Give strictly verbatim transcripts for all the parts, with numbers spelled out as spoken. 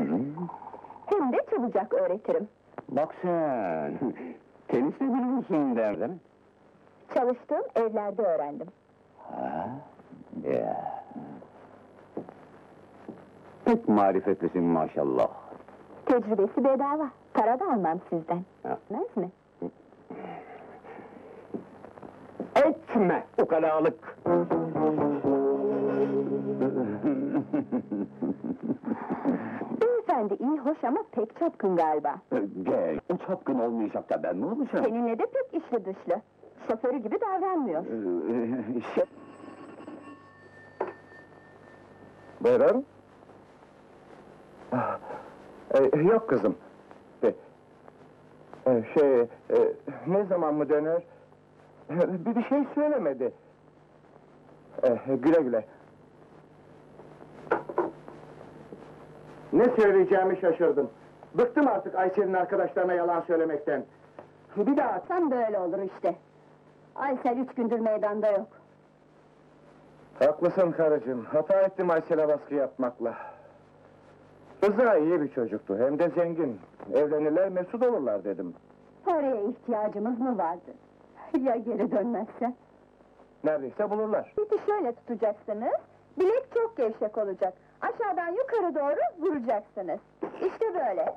Hem de çabucak öğretirim. Bak sen, tenis de biliyorsun derler. Çalıştığım evlerde öğrendim. Ha? Ya. Pek marifetlisin maşallah. Tecrübesi bedava. Para da almam sizden. Ha. Etmez mi? Etme ukalalık! Beyefendi iyi hoş ama pek çapkın galiba. Gel, o çapkın olmayacak da ben mi olacağım? Seninle de pek içli dışlı. Şoförü gibi davranmıyor. Ee, şey... Buyurun. Ah, e, yok kızım. E, e, şey, e, ne zaman mı döner? E, bir bir şey söylemedi. E, güle güle. Ne söyleyeceğimi şaşırdım. Bıktım artık Aysel'in arkadaşlarına yalan söylemekten. Bir daha... Tam böyle olur işte. Aysel üç gündür meydanda yok. Haklısın karıcığım, hata ettim Aysel'e baskı yapmakla. Rıza iyi bir çocuktu, hem de zengin. Evlenirler, mesut olurlar dedim. Paraya ihtiyacımız mı vardı? Ya geri dönmezse? Neredeyse bulurlar. İpi şöyle tutacaksınız, bilek çok gevşek olacak. Aşağıdan yukarı doğru vuracaksınız. İşte böyle.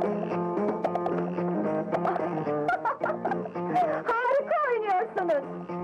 Harika oynuyorsunuz!